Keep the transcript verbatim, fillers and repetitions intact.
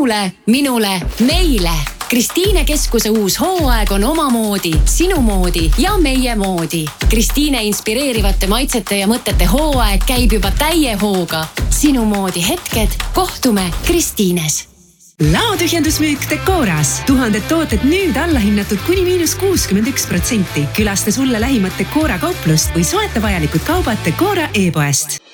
sinule, minule, meile. Kristiine Keskuse uus hooaeg on omamoodi, sinu moodi ja meie moodi. Kristiine inspireerivate maitsete ja mõtete hooaeg käib juba täie hooga. Sinu moodi hetked, kohtume Kristiines. Laotühjendusmüük Decoras. Tuhanded tooted nüüd allahinnatud kuni miinus kuuskümmend üks protsenti. Külasta sulle lähimat Decora kauplust või soeta vajalikud kaubad Decora e-poest.